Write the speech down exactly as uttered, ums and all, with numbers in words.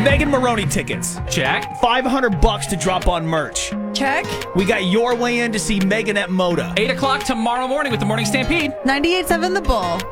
Megan Maroney tickets. Check. five hundred bucks to drop on merch. Check. We got your way in to see Megan at Moda. eight o'clock tomorrow morning with the Morning Stampede. ninety-eight point seven The Bull.